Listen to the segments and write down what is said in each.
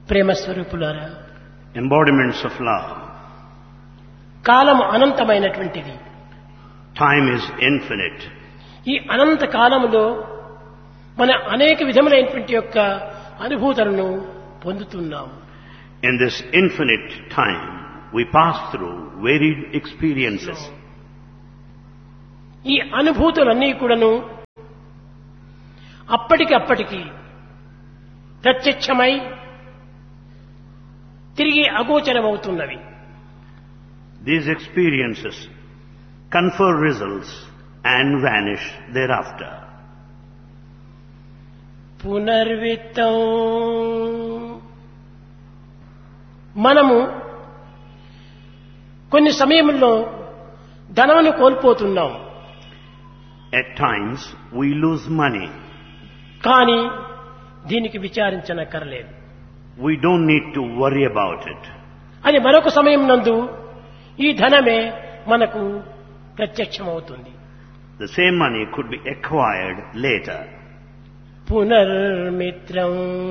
ప్రేమ స్వరూపులారా, embodiments of love. Column అనంతమైనటువంటిది. Time is infinite. ఈ అనంత కాలములో మన అనేక విధములైనటువంటి యొక్క అనుభూతులను పొందుతున్నాం. In this infinite time, we pass through varied experiences. ఈ అనుభూతులన్నీ కూడాను అప్పటికి ప్రత్యక్షమై తిరిగి అగోచరమవుతున్నవి. These experiences confer results and vanish thereafter. పునర్విత్తం. మనము కొన్ని సమయంలో ధనమును కోల్పోతున్నాం. At times, we lose money. కానీ దీనికి విచారించనక్కర్లేదు. We don't need to worry about it. అని మరొక సమయం నందు ఈ ధనమే మనకు ప్రత్యక్షమవుతుంది. The same money could be acquired later. పునర్మిత్రం.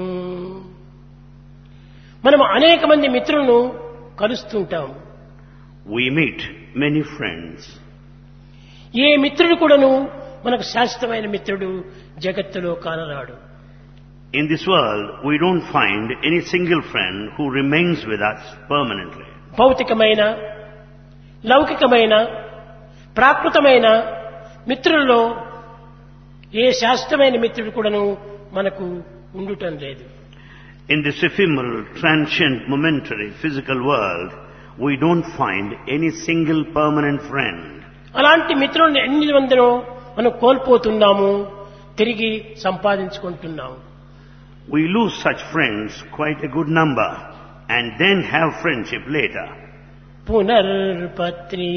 మనం అనేక మంది మిత్రులను కలుస్తుంటాం. We meet many friends. ఏ మిత్రుడు కూడాను మనకు శాశ్వతమైన మిత్రుడు జగత్తులో కానరాడు. In this world, we don't find any single friend who remains with us permanently. భౌతికమైన, లౌకికమైన, ప్రాకృతమైన మిత్రులలో ఏ శాశ్వతమైన మిత్రుడు కూడాను మనకు ఉండుటం లేదు. In this ephemeral, transient, momentary, physical world, we don't find any single permanent friend. అలాంటి మిత్రులను ఎన్ని మందినో మనం కోల్పోతున్నాము, తిరిగి సంపాదించుకుంటున్నాము. We lose such friends, quite a good number, and then have friendship later. పునర్పత్ని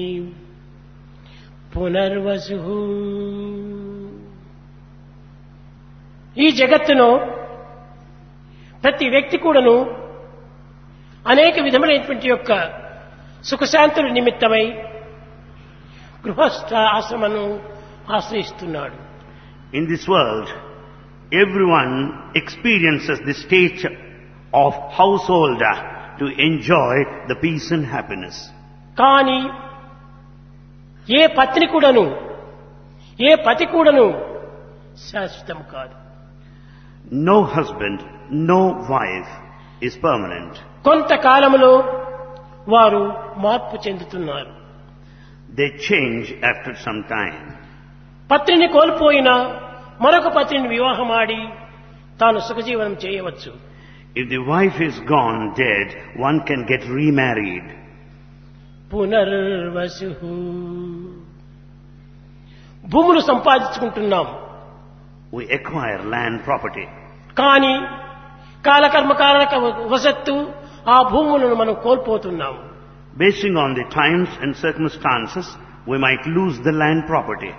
Punarvasu. ఈ జగత్తులో ప్రతి వ్యక్తి కూడాను అనేక విధములైనటువంటి యొక్క సుఖశాంతుల నిమిత్తమై గృహస్థ ఆశ్రమను ఆశ్రయిస్తున్నాడు. In this world, everyone experiences the state of householder to enjoy the peace and happiness. కానీ ఏ పత్ని కూడాను, ఏ పతి కూడాను శాశ్వతం కాదు. No husband, no wife is permanent. కొంతకాలంలో వారు మార్పు చెందుతున్నారు. They change after some time. పత్నిని కోల్పోయినా మరొక పత్నిని వివాహమాడి తాను సుఖజీవనం చేయవచ్చు. If the wife is gone dead, one can get remarried. Punarvasu. భూములు సంపాదించుకుంటున్నాం. We acquire land property. కానీ కాలకర్మకారక వసత్తు ఆ భూములను మనం కోల్పోతున్నాము. Basing on the times and circumstances, we might lose the land property.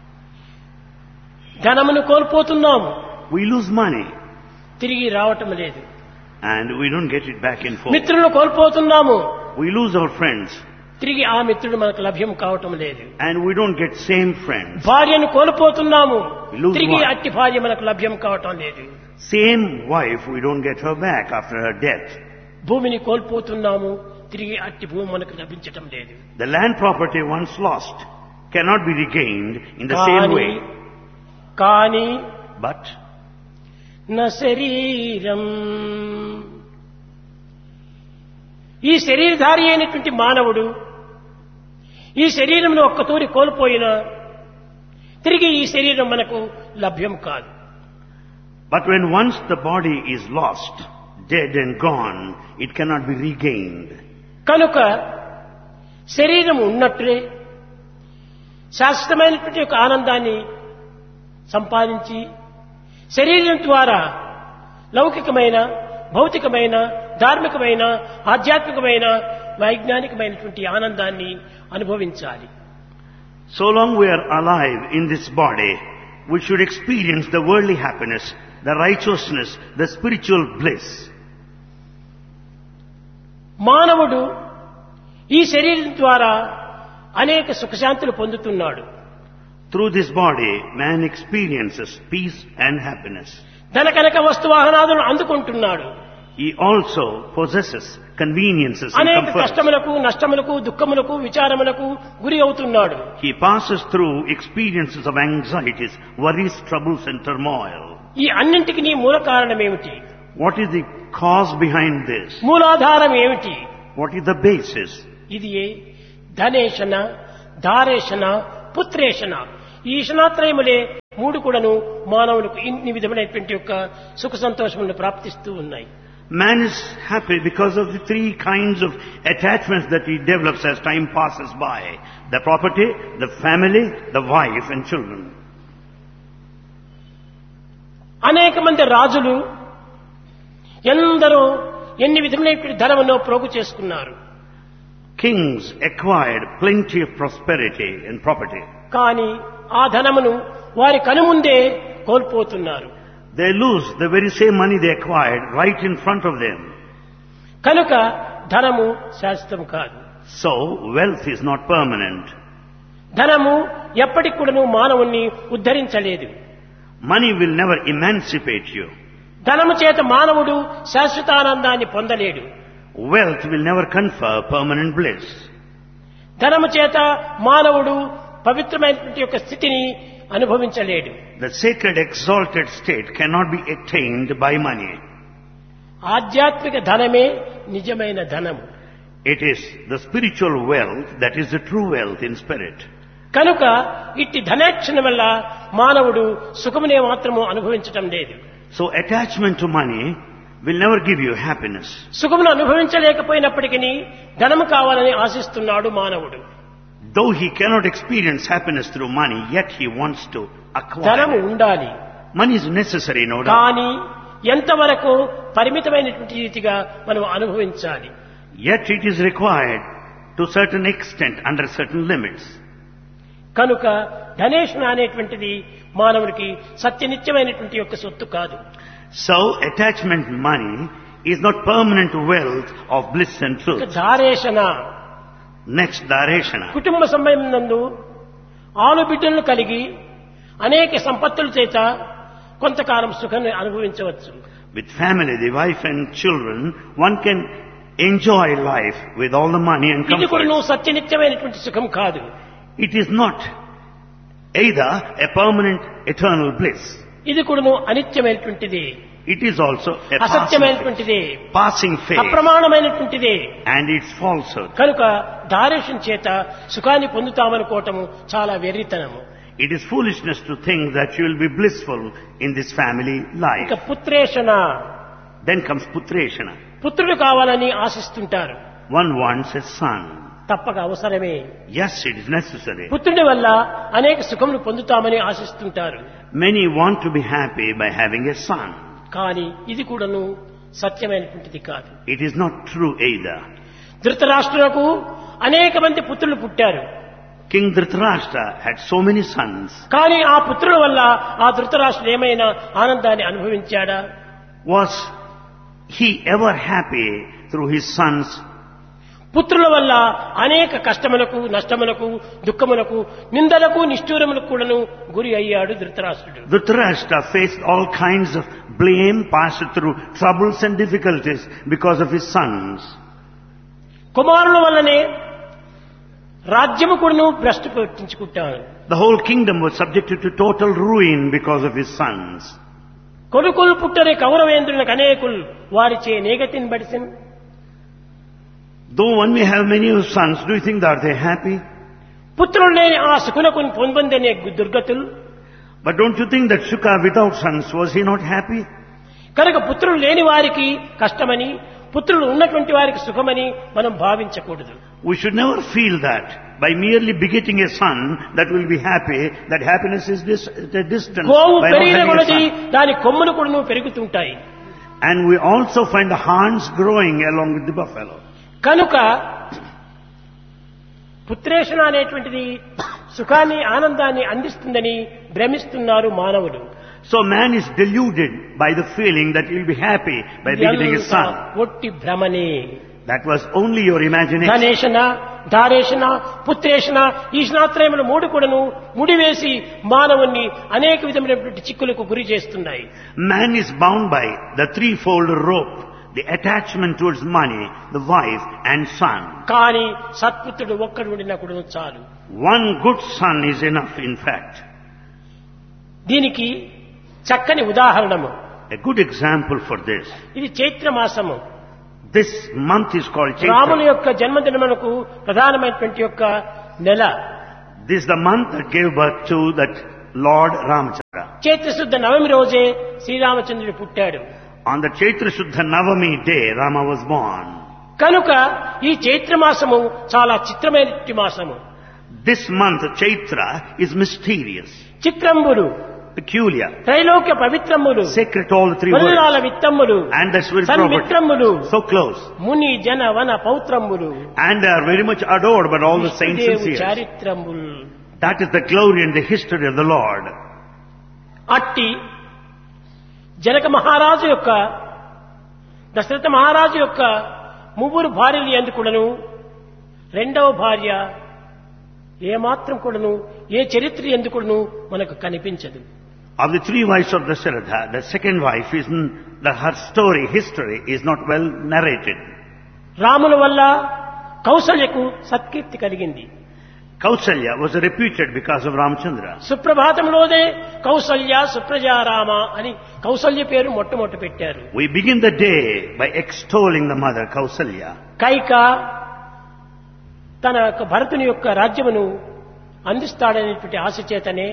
ధనమును కోల్పోతున్నాము, We lose money తిరిగి రావటం లేదు. and we don't get it back in full. మిత్రులను కోల్పోతున్నాము, We lose our friends తిరిగి ఆ మిత్రుడు మనకు లభ్యం కావటం లేదు. and we don't get same friends. భార్యను కోల్పోతున్నాము, Lose తిరిగి one. అట్టి భార్య మనకు లభ్యం కావటం లేదు. Same wife, we don't get her back after her death. భూమిని కోల్పోతున్నాము, తిరిగి అట్టి భూమి మనకు లభించటం లేదు. The land property once lost cannot be regained in the same way. కానీ But నా శరీరం, ఈ శరీరధారి అయినటువంటి మానవుడు ఈ శరీరంలో ఒక్కతూరి కోల్పోయినా తిరిగి ఈ శరీరం మనకు లభ్యం కాదు. But when once the body is lost, dead and gone, it cannot be regained. కనుక శరీరం ఉన్నట్లే శాశ్వతమైనటువంటి ఒక ఆనందాన్ని సంపాదించి శరీరం ద్వారా లౌకికమైన, భౌతికమైన, ధార్మికమైన, ఆధ్యాత్మికమైన, వైజ్ఞానికమైనటువంటి ఆనందాన్ని అనుభవించాలి. So long we are alive in this body, we should experience the worldly happiness, the righteousness, the spiritual bliss. మానవుడు ఈ శరీరం ద్వారా అనేక సుఖశాంతులు పొందుతున్నాడు. Through this body, man experiences peace and happiness. ధనకనక వస్తువాహనాదులను అందుకుంటున్నాడు. He also possesses conveniences and అనేక comforts. కష్టములకు, నష్టములకు, దుఃఖములకు, విచారములకు గురి అవుతున్నాడు. He passes through experiences of anxieties, worries, troubles and turmoil. ఈ అన్నింటికి మూల కారణం ఏమిటి? What is the cause behind this? మూలాధారం ఏమిటి? What is the basis? ఇది ధనేషణ, ధారేషణ, పుత్రేషణ. ఈ ఈషణాత్రయములే మూడు కూడాను మానవులకు ఇన్ని విధమైనటువంటి యొక్క సుఖ సంతోషములను ప్రాప్తిస్తూ ఉన్నాయి. Man is happy because of the three kinds of attachments that he develops as time passes by. The property, the family, the wife and children. అనేక మంది రాజులు ఎందరో ఎన్ని విధమైనటువంటి ధనమును ప్రోగు చేసుకున్నారు. Kings acquired plenty of prosperity and property. కానీ ఆ ధనమును వారి కనుముందే కోల్పోతున్నారు. They lose the very same money they acquired right in front of them. కనుక ధనము శాశ్వతం కాదు. So, wealth is not permanent. ధనము ఎప్పటికి కూడాను మానవుణ్ణి ఉద్ధరించలేదు. Money will never emancipate you. ధనము చేత మానవుడు శాశ్వతానందాన్ని పొందలేడు. Wealth will never confer permanent bliss. ధనము చేత మానవుడు పవిత్రమైనటువంటి యొక్క స్థితిని అనుభవించలేడు. The sacred exalted state cannot be attained by money. ఆధ్యాత్మిక ధనమే నిజమైన ధనము. It is the spiritual wealth that is the true wealth in spirit. కనుక ఇట్టి ధనేక్షణ వల్ల మానవుడు సుఖమునే మాత్రము అనుభవించటం లేదు. So attachment to money will never give you happiness. సుఖమును అనుభవించలేకపోయినప్పటికీ ధనము కావాలని ఆశిస్తున్నాడు మానవుడు. Though he cannot experience happiness through money, yet he wants to ధనము acquire. ఉండాలి. Money is necessary, no doubt. కానీ ఎంతవరకు పరిమితమైనటువంటి రీతిగా మనం అనుభవించాలి. Yet it is required to certain extent, under certain limits. కనుక ధనేషణ అనేటువంటిది మానవునికి సత్యనిత్యమైనటువంటి యొక్క సొత్తు కాదు. So attachment money is not permanent wealth of bliss and truth. ధారేషణ Next, Dareshana. కుటుంబ సమయం నందు ఆలు బిడ్డలను కలిగి అనేక సంపత్తుల చేత కొంతకాలం సుఖాన్ని అనుభవించవచ్చు. With family, the wife and children, one can enjoy life with all the money and ఇది కూడా comfort. సత్యనిత్యమైనటువంటి సుఖం కాదు. It is not either a permanent eternal bliss. ఇది కూడా అనిత్యమైనటువంటిది, It is also a అసత్యమైనటువంటిది, passing phase. అప్రమాణమైనటువంటిది. And it's falsehood. కనుక ధారేషణ చేత సుఖాన్ని పొందుతామనుకోవటము చాలా వెర్రితనము. It is foolishness to think that you will be blissful in this family life. ఇక పుత్రేషణ, Then comes Putreshana. పుత్రుడు కావాలని ఆశిస్తుంటారు. One wants a son. తప్పక అవసరమే. Yes, it is necessary. పుత్రుడి వల్ల అనేక సుఖములు పొందుతామని ఆశిస్తుంటారు. Many want to be happy by having a son. కానీ ఇది కూడాను సత్యమైనటువంటిది కాదు. It is not true either. ధృతరాష్ట్రులకు అనేక మంది పుత్రులు పుట్టారు. King Dhritarashtra had so many sons. కానీ ఆ పుత్రుల వల్ల ఆ ధృతరాష్ట్రుడు ఏమైనా ఆనందాన్ని అనుభవించాడా? Was he ever happy through his sons? పుత్రుల వల్ల అనేక కష్టములకు, నష్టములకు, దుఃఖములకు, నిందలకు, నిష్ఠూరములకు కూడాను గురి అయ్యాడు ధృతరాష్ట్రుడు. Dhritarashtra faced all kinds of blame, passed through troubles and difficulties because of his sons. కుమారుల వల్లనే రాజ్యము కూడాను భ్రష్టు పట్టించుకుంటాడు. The whole kingdom was subjected to total ruin because of his sons. కొడుకులు పుట్టరే కౌరవేంద్రులకు అనేకులు వారిచే నేగతిని బడిసిన్. Though one may have many sons, do you think that they are happy? పుత్రులు లేని ఆ సుకునకు పొందనే దుర్గతులు. But don't you think that Shuka without sons, was he not happy? కనుక పుత్రులు లేని వారికి కష్టమని, పుత్రులు ఉన్నటువంటి వారికి సుఖమని మనం భావించకూడదు. We should never feel that by merely begetting a son that will be happy, that happiness is at a distance. గోవు by not పెరిగిన having a కొలది son. దాని కొమ్ములు కూడా పెరుగుతుంటాయి. And we also find the horns growing along with the buffalo. కనుక పుత్రేషణ అనేటువంటిది సుఖాన్ని, ఆనందాన్ని అందిస్తుందని భ్రమిస్తున్నారు మానవులు. So man is deluded by the feeling that he will be happy by begetting a son. ఒట్టి భ్రమనే. That was only your imagination. ధనేషణ, ధారేషణ, పుత్రేషణ, ఈశ్నాత్రయములు మూడు కూడాను ముడివేసి మానవుణ్ణి అనేక విధమైనటువంటి చిక్కులకు గురి చేస్తున్నాయి. Man is bound by the threefold rope the attachment towards money, the wife and son. కానీ సత్పుత్రుడు ఒక్కడు ఉండినప్పుడు చాలు. One good son is enough, in fact. దీనికి చక్కని ఉదాహరణము. A good example for this. ఇది చైత్ర మాసము. This month is called రాముని Chaitra. యొక్క జన్మదినమునకు ప్రధానమైనటువంటి యొక్క నెల. This is the month that gave birth to that Lord Ramachandra. Chaitra శుద్ధ నవమి రోజే శ్రీరామచంద్రుడు పుట్టాడు. On the Chaitra Shuddha Navami day, Rama was born. కనుక ఈ చైత్ర మాసము చాలా చిత్రమైనటువంటి మాసము. This month, Chaitra, is mysterious, చిత్రంబులు, peculiar, Trailokya పవిత్రములు, sacred to all the three words. వనరాల విత్తములు, And that's very సన్మిత్రములు, so close. ముని జన వన పౌత్రములు, And they are very much adored by all the saints and విష్ణుదేవు seers. చారిత్రములు. That is the glory and the history of the Lord. అట్టి జనక మహారాజు యొక్క దశరథ మహారాజు యొక్క ముగ్గురు భార్యలు ఎందుకుడను రెండవ భార్య ఏమాత్రం కూడాను ఏ చరిత్ర ఎందుకుడను మనకు కనిపించదు. Of the three wives of Dasharatha, the second wife is her story, history is not well narrated. రాముల వల్ల కౌసల్యకు సత్కీర్తి కలిగింది. Kausalya was reputed because of Ramchandra. సుప్రభాతంలోనే Kaushalya Suprajarama అని కౌసల్య పేరు మొట్టమొదట పెట్టారు. We begin the day by extolling the mother, Kausalya. Kaika తన యొక్క భరతుని యొక్క రాజ్యమును అందిస్తాడనేటువంటి ఆశ చేతనే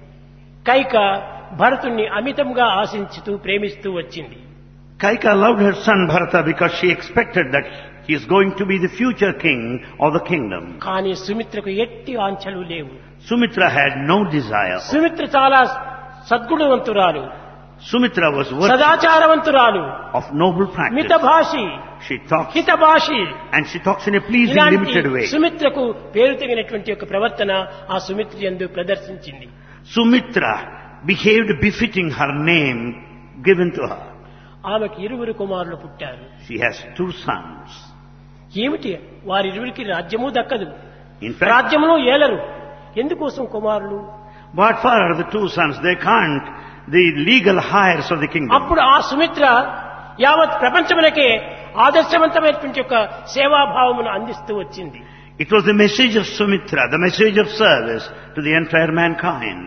కైక భరతుణ్ణి అమితంగా ఆశించుతూ ప్రేమిస్తూ వచ్చింది. Kaika loved her son Bharata because she expected that he is going to be the future king of the kingdom. కానీ సుమిత్రకు ఎట్టి ఆంఛలు లేవు. Sumitra had no desire. Sumitra చాలా సద్గుణవంతురాలు, Sumitra was worthy సదాచారవంతురాలు, of noble practice. మితభాషి, She talks హితభాషి. and she talks in a pleasing, ఇలాంటి limited way. సుమిత్రకు పేరు తగినటువంటి యొక్క ప్రవర్తన ఆ సుమిత్ర యందు ప్రదర్శించింది. Sumitra behaved befitting her name given to her. ఆమెకు ఇరువురు కుమారులు పుట్టారు. She has two sons. ఏమిటి వారిరువురికి రాజ్యము దక్కదు, In fact, రాజ్యమును ఏలరు. ఎందుకోసం కుమారులు? but for the two sons, they can't the legal heirs of the kingdom. అప్పుడు ఆ సుమిత్ర యావత్ ప్రపంచమునకే ఆదర్శవంతమైనటువంటి యొక్క సేవాభావమును అందిస్తూ వచ్చింది. It was the message of Sumitra, the message of service to the entire mankind.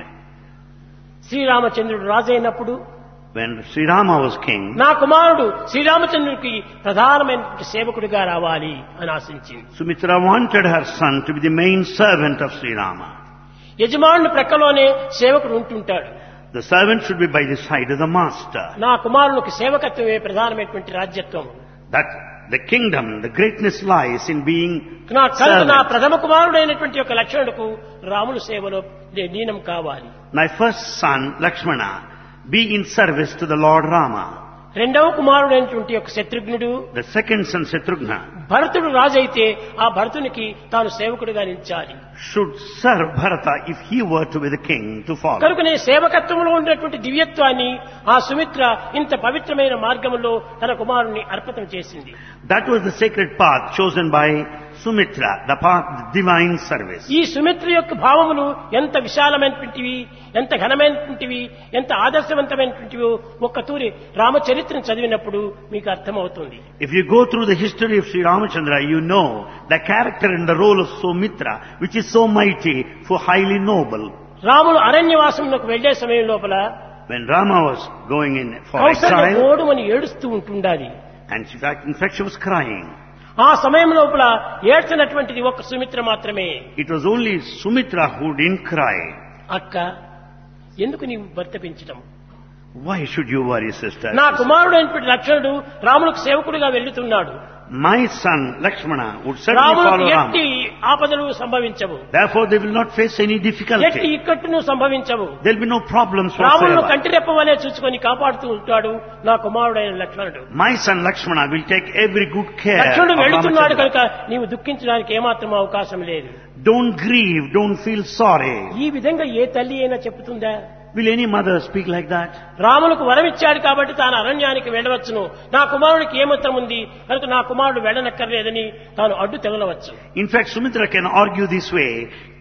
శ్రీరామచంద్రుడు రాజైనప్పుడు When Sri Rama was king, నా కుమారుడు శ్రీరామచంద్రుడికి ప్రధానమైనటువంటి సేవకుడిగా రావాలి అని ఆశించింది. Sumitra wanted her son to be the main servant of Sri Rama. యజమానుని ప్రక్కలోనే సేవకుడు ఉంటుంటాడు. The servant should be by the side of the master. నా కుమారునికి సేవకత్వమే ప్రధానమైనటువంటి రాజ్యత్వం. That the kingdom, the greatness lies in being నా servant. ప్రథమ కుమారుడైనటువంటి యొక్క లక్ష్మణుడుకు రాముల సేవలో లీనం కావాలి. My first son, Lakshmana, be in service to the Lord Rama. రెండవ కుమారుడైనటువంటి యొక్క శత్రుఘ్నుడు, The second son, Shatrugna, భరతుడు రాజైతే ఆ భరతునికి తాను సేవకుడిగా నిలిచాలి. should serve Bharata if he were to be the king to follow. కనుకనే సేవకత్వంలో ఉన్నటువంటి దివ్యత్వాన్ని ఆ సుమిత్ర ఇంత పవిత్రమైన మార్గంలో తన కుమారుణ్ణి అర్పితం చేసింది. That was the sacred path chosen by Sumitra, the path of divine service. ఈ సుమిత్ర యొక్క భావములు ఎంత విశాలమైనటువంటివి, ఎంత ఘనమైనటువంటివి, ఎంత ఆదర్శవంతమైనటువంటివో ఒక్క తూరి రామచరిత్రను చదివినప్పుడు మీకు అర్థమవుతుంది. If you go through the history of Sri Ramachandra, you know the character and the role of Sumitra, which is so mighty, so highly noble. Ramulu అరణ్యవాసంలోకి వెళ్లే సమయం లోపల When Rama was going in for Kaushalya exile, గోడుమని ఏడుస్తూ ఉంటుండాలి. and in fact she was crying. ఆ సమయం లోపల ఏడ్చినటువంటిది ఒక్క సుమిత్ర మాత్రమే. It was only Sumitra who didn't cry. అక్క, ఎందుకు నీవు భర్త పెంచటం? Why should you worry, sister? నా కుమారుడైనటువంటి లక్ష్మణుడు రాములకు సేవకుడిగా వెళ్తున్నాడు. My son Lakshmana would certainly రాములకు follow Rama. ఎట్టి ఆపదలు సంభవించవు, Therefore they will not face any ఎట్టి difficulty. ఇక్కట్టును సంభవించవు. There will be no problems రాములను whatsoever. కంటిరెప్ప వలె చూసుకొని కాపాడుతూ ఉంటాడు నా కుమారుడైన లక్ష్మణుడు. My son Lakshmana will take every good care of లక్ష్మణుడు వెళుతున్నాడు Ramachandra. కనుక నీవు దుఃఖించడానికి ఏమాత్రం అవకాశం లేదు. Don't grieve, don't feel sorry. ఈ విధంగా ఏ తల్లి అయినా చెప్తుందా? Will any mother speak like that? రాములకు వరం ఇచ్చాడు కాబట్టి తాను అరణ్యానికి వెళ్ళవచ్చును, నా కుమారుడికి ఏమాత్రం ఉంది కనుక నా కుమారుడు వెళ్ళనక్కర్లేదని తాను అడ్డు తెగలవచ్చు. In fact, Sumitra can argue this way.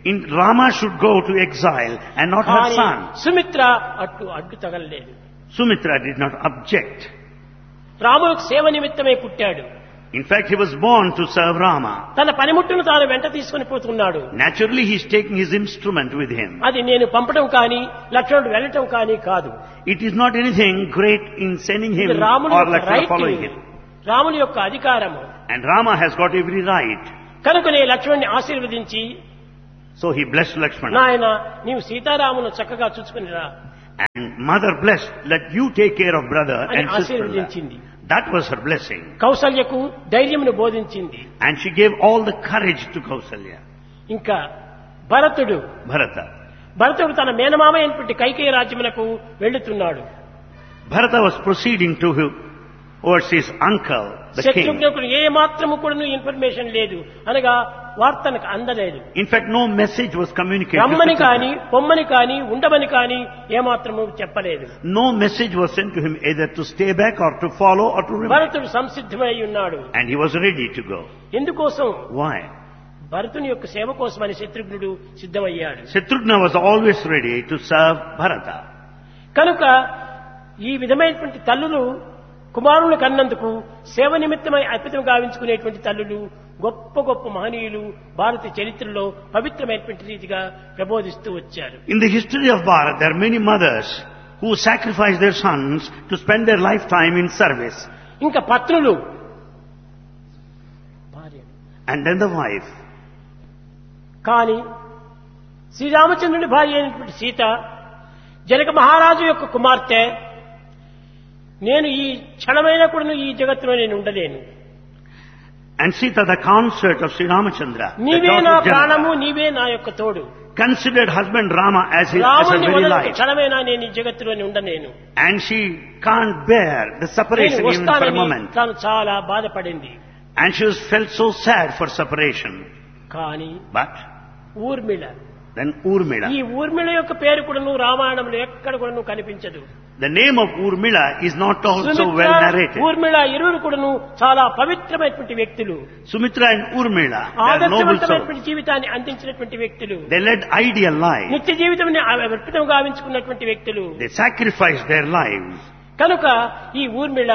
Rama should go to exile and not her కానీ son. సుమిత్ర అడ్డు తగలలేదు. Sumitra did not object. రాములకు సేవ నిమిత్తమై పుట్టాడు. In fact, he was born to serve Rama. తన పనిముట్టును తాను వెంట తీసుకుని పోతున్నాడు. Naturally, he is taking his instrument with him. అది నేను పంపడం కానీ లక్ష్మణుడు వెళ్ళటం కానీ కాదు. It is not anything great in sending him ఇది రాముని or యొక్క Lakshmana following him. రాముని యొక్క అధికారము. And Rama has got every right. కనుకనే లక్ష్మణుని ఆశీర్వదించి, So he blessed Lakshmana. నాయన నీవు సీతారామును చక్కగా చూసుకునిరా And mother blessed, let you take care of brother అని and sister. ఆశీర్వదించింది. That was her blessing. కౌసల్యకు ధైర్యమును బోధించింది. And she gave all the courage to Kausalya. ఇంకా భరతుడు Bharata తన మేనమామ అయినటువంటి కైకేయ రాజ్యమునకు వెళ్తున్నాడు. Bharata was proceeding towards his uncle, the king. శత్రుఘ్నుకు ఏ మాత్రము కూడా ఇన్ఫర్మేషన్ లేదు, అనగా వార్తనకు అందలేదు. In fact, no message was communicated. రమ్మని to కాని Shatrugna. పొమ్మని కాని ఉండమని కాని ఏమాత్రము చెప్పలేదు. No message was sent to him either to stay back or to follow or to remain. భరతుడు సంసిద్ధమై ఉన్నాడు. And he was ready to go. ఎందుకోసం? Why? భరతుని యొక్క సేవ కోసమని శత్రుఘ్నుడు సిద్ధమయ్యాడు. Shatrugna was always ready to serve Bharata. కనుక ఈ విధమైనటువంటి తల్లులు కుమారులు కన్నందుకు సేవ నిమిత్తమై అర్పితం గావించుకునేటువంటి తల్లులు గొప్ప గొప్ప మహనీయులు భారత చరిత్రలో పవిత్రమైనటువంటి రీతిగా ప్రబోధిస్తూ వచ్చారు. In the history of Bharat, there are many mothers who sacrifice their sons to spend their lifetime in service. ఇంకా పత్నులు, భార్య, And then the wife. కానీ శ్రీరామచంద్రుని భార్య అయినటువంటి సీత జనక మహారాజు యొక్క కుమార్తె, నేను ఈ క్షణమైనా కూడా ఈ జగత్తులో నేను ఉండలేను, And Sita, the consort of Sri Ramachandra, the నీవే daughter నా of Janaka, ప్రాణము, నీవే నా యొక్క తోడు, considered husband Rama as her రాముని very వలన life. క్షణమైనా నేను ఈ జగత్తులోనే ఉండలేను, And she can't bear the నేను separation even for a వస్తానని moment. తాను చాలా బాధపడింది. And she felt so sad for separation. కానీ But ఊర్మిళ, then Urmila. ఈ ఊర్మిళ యొక్క పేరు కూడాను రామాయణంలో ఎక్కడ కూడాను కనిపించదు. The name of Urmila is not also Sumitra, well narrated. Urmila ఇరువురు కూడాను చాలా పవిత్రమైనటువంటి వ్యక్తులు, Sumitra and Urmila, they are noble souls. ఆదర్శవంతమైనటువంటి జీవితాన్ని అందించినటువంటి వ్యక్తులు, They led ideal lives. నిత్య జీవితం అర్పితం గావించుకున్నటువంటి వ్యక్తులు. They sacrificed their lives. కనుక ఈ ఊర్మిళ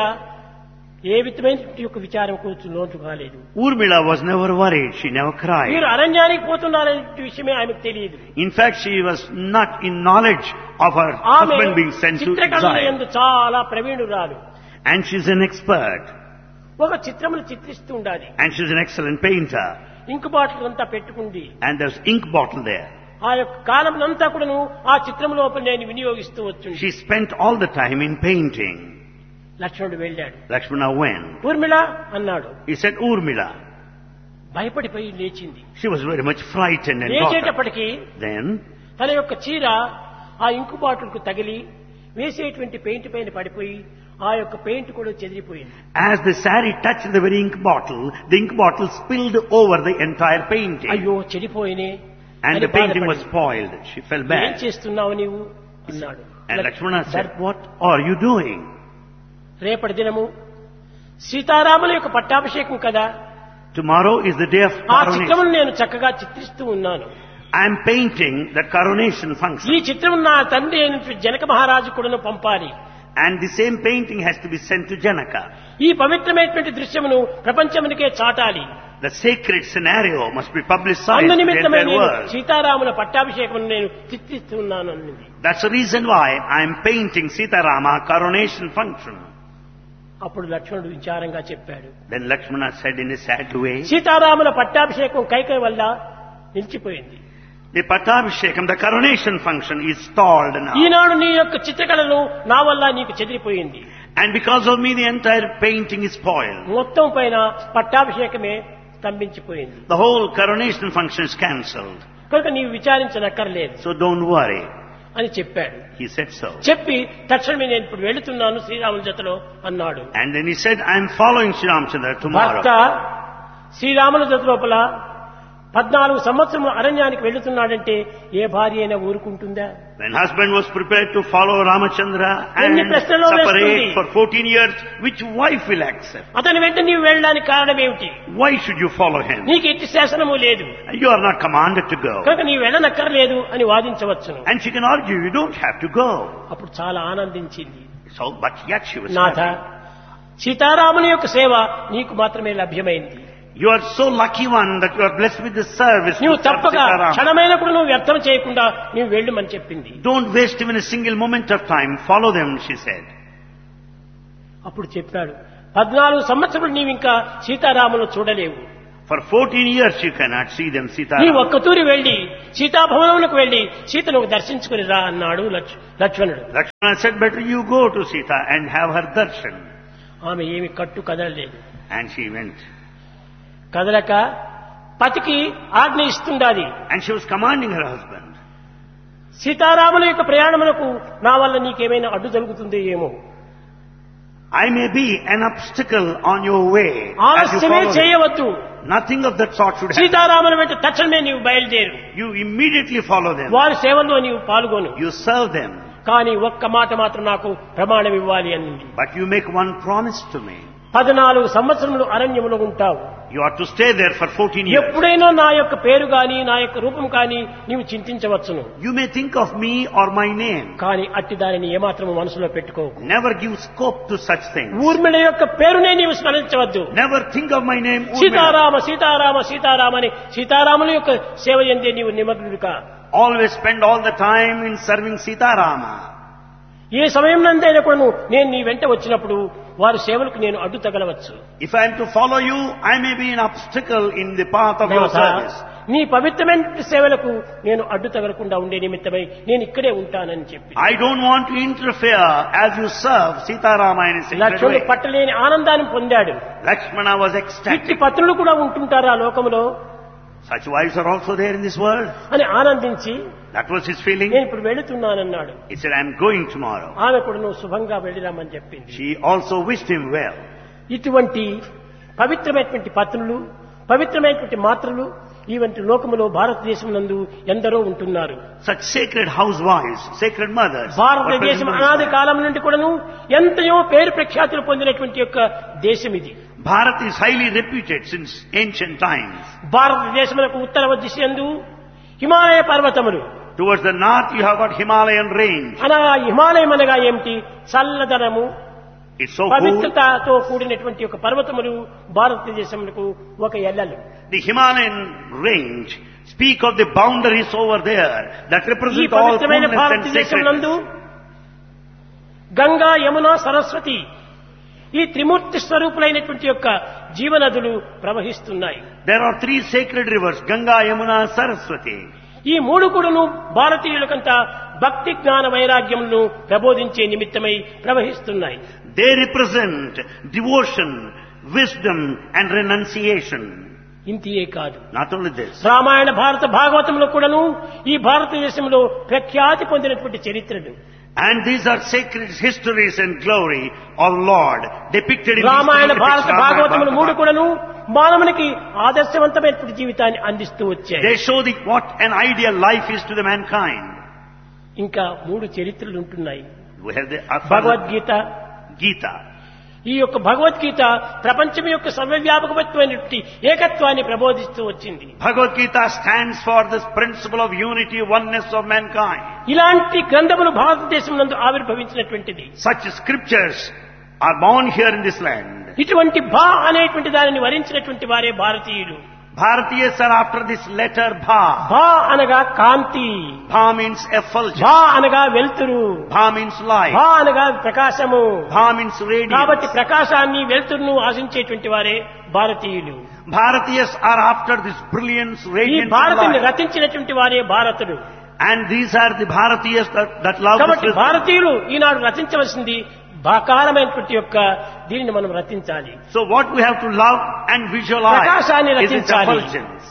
ఏ విధమైనటువంటి యొక్క విచారం కూర్చు లోటు కాలేదు. Urmila was never worried. She never మీరు cried. అరణ్యానికి పోతున్నారనే విషయమే ఆమెకు తెలియదు. In fact, she was not in knowledge of her ఆమె husband being sent to చిత్రకళ exile. యందు చాలా ప్రవీణురాలు. And she's an expert. ఒక చిత్రమును చిత్రిస్తూ ఉండాలి. And she's an excellent painter. Ink bottle అంతా పెట్టుకుంది. And there's ink bottle there. ఆ యొక్క కాలమునంతా కూడాను ఆ చిత్రం లోపల నేను వినియోగిస్తూ వచ్చింది. She spent all the time in painting. లక్ష్మణుడు వెళ్ళాడు. Lakshmana went. ఊర్మిళ అన్నాడు. He said, Urmila. భయపడిపోయి లేచింది. She was very much frightened and got up. లేచేటప్పటికి Then తన యొక్క చీర ఆ ఇంకు బాటిల్కు తగిలి వేసేటువంటి పెయింట్ పైన పడిపోయి ఆ యొక్క పెయింట్ కూడా చెదిరిపోయింది. as the sari touched the very ink bottle spilled over the entire painting. అయ్యో చెడిపోయినే And అని the painting was బాధపడింది. spoiled. She felt ఏం bad. చేస్తున్నావు నీవు అన్నాడు. And Lakshmana said, what are you doing? రేపటి దినము సీతారాముల యొక్క పట్టాభిషేకం కదా, Tomorrow is the day of ఆ coronation. చిత్రమును నేను చక్కగా చిత్రిస్తూ ఉన్నాను. I am painting the coronation ఈ function. చిత్రం నా తండ్రి అయినటువంటి జనక మహారాజు కూడాను పంపాలి. And the same painting has to be sent to Janaka. ఈ పవిత్రమైనటువంటి దృశ్యమును ప్రపంచమునికే చాటాలి. The sacred scenario must be publicized అందు to the నిమిత్తమై entire నేను world. సీతారాముల పట్టాభిషేకం నేను చిత్రిస్తున్నాను అన్నది. That's the reason why I am painting Sitarama coronation function. అప్పుడు లక్ష్మణుడు విచారంగా చెప్పాడు. Then Lakshmana said in a sad way, సీతారాముల పట్టాభిషేకం కైకేయి వల్ల నిలిచిపోయింది. the Pattabhishekam, the coronation function is stalled now. ఈనాడు నీ యొక్క చిత్రకళను నా వల్ల నీకు చెదిరిపోయింది. And because of me the entire painting is spoiled. మొత్తం పైన పట్టాభిషేకమే స్తంభించిపోయింది. The whole coronation function is cancelled. కనుక నీవు విచారించనక్కర్లేదు So don't worry. అని చెప్పాడు. He said so. చెప్పి తక్షణమే నేను ఇప్పుడు వెళుతున్నాను శ్రీరాముల జతలో అన్నాడు. And then he said, I am following Sri Ramchandra భర్త tomorrow. శ్రీరాముల జత లోపల 14 సంవత్సరములు అరణ్యానికి వెళుతున్నాడంటే ఏ భార్య అయినా ఊరుకుంటుందా? When husband was prepared to follow Ramachandra and ఎన్ని ప్రశ్నలు వేస్తుంది? separate for 14 years, which wife will accept? అతని వెంట నీవు వెళ్ళడానికి కారణం ఏమిటి? Why should you follow him? నీకు ఎట్టి శాసనము లేదు You are not commanded to go. కనుక నీవు వెళ్ళనక్కర్లేదు అని వాదించవచ్చును. And she can argue, you don't have to go. అప్పుడు చాలా ఆనందించింది. So, but yet she was Nath, happy. సీతారాముని యొక్క సేవ నీకు మాత్రమే లభ్యమైంది. You are so lucky one that you are blessed with this service. నువ్వు to serve తప్పక Sitaram. క్షణమైనప్పుడు నువ్వు వ్యర్థం చేయకుండా నువ్వు వెళ్ళమని చెప్పింది. Don't waste even a single moment of time. Follow them, she said. అప్పుడు చెప్పాడు, 14 సంవత్సరాలు నీవు ఇంకా సీతారాములను చూడలేవు. For 14 years you cannot see them, నీ Sitaram. ఒక్కతూరి వెళ్లి సీతాభవనములకు వెళ్లి సీతను దర్శించుకుని రా అన్నాడు లక్ష్మణుడు. Lakshmana said, better you go to Sita and have her darshan. ఆమె ఏమి కట్టు కదలలేదు. And she went. కదలక పతికి ఆజ్ఞ ఇస్తుండాది. And she was commanding her husband. సీతారాముల యొక్క ప్రయాణములకు నా వల్ల నీకేమైనా అడ్డు జరుగుతుందో ఏమో. I may be an obstacle on your way. As you ఆలస్యమే follow me. చేయవద్దు. Nothing of that sort should happen. సీతారాముల వెంట తక్షణమే నీవు బయలుదేరు. You immediately follow them. వారి సేవల్లో నీవు పాల్గొను. You serve them. కానీ ఒక్క మాట మాత్రం నాకు ప్రమాణం ఇవ్వాలి అన్నది. But you make one promise to me. 14 సంవత్సరములు అరణ్యములో ఉంటావు. You are to stay there for 14 years. ఎప్పుడైనా నా యొక్క పేరు గాని నా యొక్క రూపం కానీ నీవు చింతించవచ్చును. You may think of me or my name. కానీ అట్టి దానిని ఏమాత్రము మనసులో పెట్టుకోకు. Never give scope to such things. Urmila యొక్క పేరునే నీవు స్మరించవద్దు. Never think of my name. Urmila. Sitarama Sitarama Sitarama అని సీతారాముల యొక్క సేవ ఎందే నీవు నిమగ్నుడిగా. Always spend all the time in serving Sitarama. ఏ సమయం నందైనా కూడా నేను నీ వెంట వచ్చినప్పుడు వారి సేవలకు నేను అడ్డు తగలవచ్చు. If I am to follow you, I may be an obstacle in the path of your service. నీ పవిత్రమైన సేవలకు నేను అడ్డు తగలకుండా ఉండే నిమిత్తమై నేను ఇక్కడే ఉంటానని చెప్పి I don't want to interfere as you serve Sitarama in a sacred లక్ష్మణుడు way. పట్టలేని ఆనందాన్ని పొందాడు. Lakshmana was ఇట్టి ecstatic. పత్రులు కూడా ఉంటుంటారా లోకములో Such wives are also there in this world. అని ఆనందించి That was his feeling. నేను ఇప్పుడు వెళుతున్నానన్నాడు. He said, I am going tomorrow. ఆమె కూడా నువ్వు శుభంగా వెళ్ళిరామని చెప్పింది. She also wished him well. ఇటువంటి పవిత్రమైనటువంటి పత్రులు పవిత్రమైనటువంటి మాత్రలు ఇవంటి లోకములో భారతదేశం నందు ఎందరో ఉంటున్నారు. Such sacred housewives, sacred mothers. భారతదేశం అనాది కాలం నుండి కూడాను ఎంతయో పేరు ప్రఖ్యాతులు పొందినటువంటి యొక్క దేశం ఇది. Bharat is highly reputed since ancient times. భారతదేశములకు ఉత్తర దిశ యందు హిమాలయ పర్వతములు. Towards the north you have got Himalayan range. అనగా హిమాలయం అనగా ఏమిటి? చల్లదనము It's so cool. పవిత్రతతో కూడినటువంటి ఒక పర్వతములు భారతదేశములకు ఒక ఎల్లలు. The Himalayan range speak of the boundaries over there that ఈ represent all పవిత్రమైన coolness and భారతదేశం నందు sacredness. గంగా యమున సరస్వతి ఈ త్రిమూర్తి స్వరూపులైనటువంటి యొక్క జీవనదులు ప్రవహిస్తున్నాయి. There are 3 sacred rivers, Ganga, Yamuna, Saraswati. ఈ మూడు కూడాను భారతీయులకంతా భక్తి జ్ఞాన వైరాగ్యములను ప్రబోధించే నిమిత్తమై ప్రవహిస్తున్నాయి. They represent devotion, wisdom and renunciation. ఇంతియే కాదు, Not only this. రామాయణ భారత భాగవతంలో కూడాను ఈ భారతదేశంలో ప్రఖ్యాతి పొందినటువంటి చరిత్రలు. And these are sacred histories and glory of Lord depicted in Ramayana these భారత epics, భాగవతములు Ramayana, మూడు Bharata. కూడాను మానవునికి ఆదర్శవంతమైనటువంటి జీవితాన్ని అందిస్తూ వచ్చాయి. They show what an ideal life is to the mankind. ఇంకా 3 చరిత్రలు ఉంటున్నాయి. We have the Bhagavad Gita. Gita. ఈ యొక్క భగవద్గీత ప్రపంచం యొక్క సర్వవ్యాపకమైనటువంటి ఏకత్వాన్ని ప్రబోధిస్తూ వచ్చింది. Bhagavad Gita stands for this principle of unity, oneness of mankind. ఇలాంటి గ్రంథములు భారతదేశం నందు ఆవిర్భవించినటువంటిది. Such scriptures are born here in this land. ఇటువంటి భా అనేటువంటి దానిని వరించినటువంటి వారే భారతీయులు. Bharatiyas are after this letter Bha. భా అనగా కాంతి, Bha means effulgence. భా అనగా వెలుతురు, Bha means light. భా అనగా ప్రకాశము. Bha means కాబట్టి radiance. ప్రకాశాన్ని వెలుతురును ఆశించేటువంటి వారే భారతీయులు. Bharatiyas are after this brilliance, ఈ radiance and భారతిని light. రచించినటువంటి వారే భారతుడు. And these are the Bharatiyas that love కాబట్టి this wisdom. భారతీయులు ఈనాడు రచించవలసింది భాకారమైనటువంటి యొక్క దీనిని మనం రచించాలి. So what we have to love and visualize ప్రకాశాన్ని is its రచించాలి. effulgence.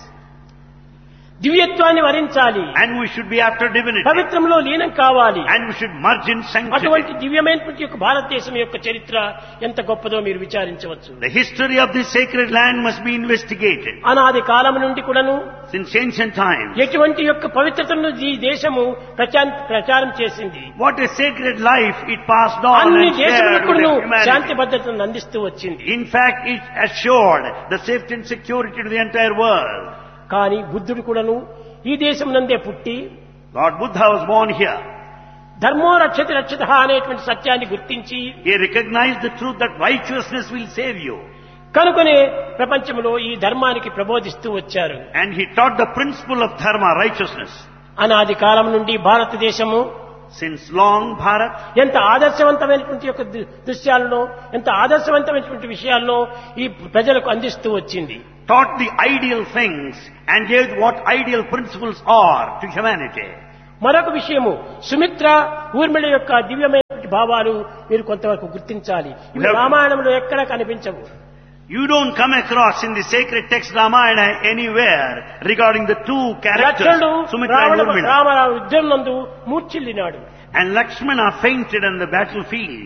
దివ్యత్వాన్ని వరించాలి. And we should be after divinity. పవిత్రంలో లీనం కావాలి. And we should merge in sanctity. అటువంటి దివ్యమైనటువంటి యొక్క భారతదేశం యొక్క చరిత్ర ఎంత గొప్పదో మీరు విచారించవచ్చు. The history of this sacred land must be investigated. అనాది కాలం నుండి కూడాను Since ancient times, ఎటువంటి యొక్క పవిత్రతను ఈ దేశము ప్రచారం చేసింది. what a sacred life it passed on అన్ని and shared దేశములకు with కూడాను humanity. శాంతి భద్రతను అందిస్తూ వచ్చింది. In fact, it assured the safety and security to the entire world. కానీ బుద్ధుడు కూడాను ఈ దేశం నందే పుట్టి Lord Buddha was born here. ధర్మో రక్షతి రక్షిత అనేటువంటి సత్యాన్ని గుర్తించి He recognized the truth that righteousness will save you. కనుకనే ప్రపంచంలో ఈ ధర్మానికి ప్రబోధిస్తూ వచ్చారు. And he taught the principle of dharma, righteousness. అనాది కాలం నుండి భారతదేశము Since long, Bharat ఎంత ఆదర్శవంతమైనటువంటి యొక్క దృశ్యాలను, ఎంత ఆదర్శవంతమైనటువంటి విషయాల్లో ఈ ప్రజలకు అందిస్తూ వచ్చింది. taught the ideal things and gave what ideal principles are to humanity. మరొక విషయము, సుమిత్ర ఊర్మిళ యొక్క దివ్యమైన భావాలు మీరు కొంతవరకు గుర్తించాలి. ఇవి రామాయణంలో ఎక్కడ కనిపించవు. You don't come across in the sacred text Ramayana anywhere regarding the two characters, లక్ష్మణుడు Sumitra and Urmila. రామరావు యుద్ధం నందు మూర్ఛిల్లినాడు. And Lakshmana fainted on the battlefield.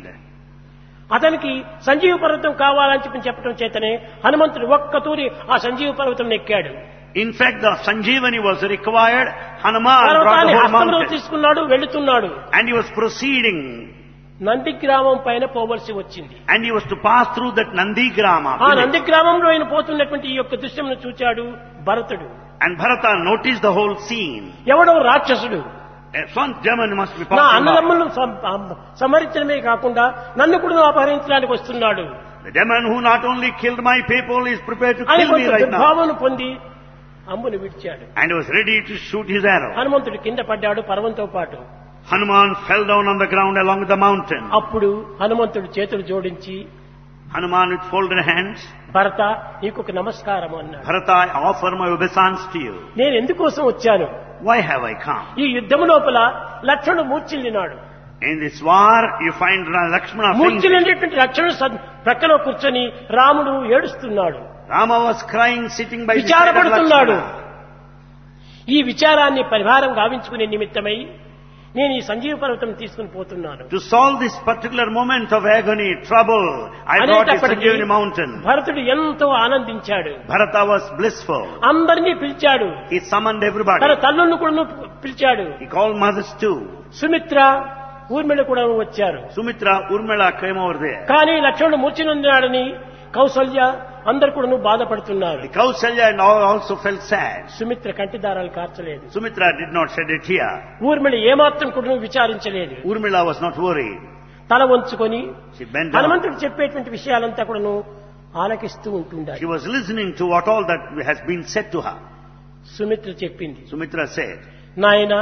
అతనికి సంజీవ పర్వతం కావాలని చెప్పడం చేతనే హనుమంతుడు ఒక్కతూరి ఆ సంజీవ పర్వతం ఎక్కాడు. In fact, the Sanjeevani was required. Hanuman brought పర్వతాన్ని the whole హస్తంలో mountain. తీసుకున్నాడు, వెళుతున్నాడు. And he was proceeding. Nandi గ్రామం పైన పోవలసి వచ్చింది. And he was to pass through that Nandi Grama ఆ village. నంది గ్రామంలో ఆయన పోతున్నటువంటి ఈ యొక్క దృశ్యంను చూచాడు భరతుడు. And Bharata noticed the whole scene. ఎవడో రాక్షసుడు Some German must be నా passing by. అన్నదమ్ములను సంహరించడమే కాకుండా నన్ను కూడా అపహరించడానికి వస్తున్నాడు The demon who not only killed my people is prepared to అని kill me right now. భావన పొంది అంబును విడిచాడు. And he was ready to shoot his arrow. హనుమంతుడు కింద పడ్డాడు పర్వంతో పాటు. Hanuman fell down on the ground along with the mountain. అప్పుడు హనుమంతుడు చేతులు జోడించి, Hanuman with folded hands, భరత నీకు ఒక నమస్కారం అన్నాడు. Bharata, I offer my obeisance to you. నేను ఎందుకోసం వచ్చాను? Why have I come? ఈ యుద్ధం లోపల లక్ష్మణుడు మూర్ఛిల్లినాడు. In this war, you find Lakshmana fainted. మూర్ఛిల్లినటువంటి లక్ష్మణుడు ప్రక్కలో కూర్చొని రాముడు ఏడుస్తున్నాడు, Rama was crying sitting by the side of విచారపడుతున్నాడు. Lakshmana. ఈ విచారాన్ని పరిహారం గావించుకునే నిమిత్తమై నేను ఈ సంజీవ పర్వతం తీసుకుని పోతున్నాను. To solve this particular moment of agony, trouble, I brought a Sanjeevani mountain. భరతుడు ఎంతో ఆనందించాడు. Bharata was blissful. అందరినీ పిలిచాడు. He summoned everybody. తన తల్లులను కూడా పిలిచాడు. He called mothers too. Sumitra Urmila కూడా వచ్చారు. Sumitra, Urmila came over there. కానీ లక్ష్మణుడు మూర్ఛిల్లినాడని కౌసల్య అందరు కూడా బాధపడుతున్నారు. The Kausalya and all also felt sad. Sumitra కంటి దారాలు కార్చలేదు. Sumitra did not shed a tear. Urmila ఏమాత్రం కూడా విచారించలేదు. Urmila was not worried. తల వంచుకొని She bent down. హనుమంతుడు చెప్పేటువంటి విషయాలంతా కూడాను ఆలకిస్తూ ఉంటుండాలి. She was listening to what all that has been said to her. Sumitra చెప్పింది, Sumitra said, నాయన